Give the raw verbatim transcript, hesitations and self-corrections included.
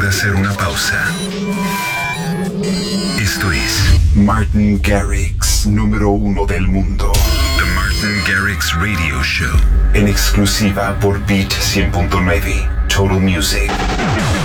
de hacer una pausa. Esto es Martin Garrix, número uno del mundo. The Martin Garrix Radio Show. En exclusiva por Beat cien punto nueve. Total Music.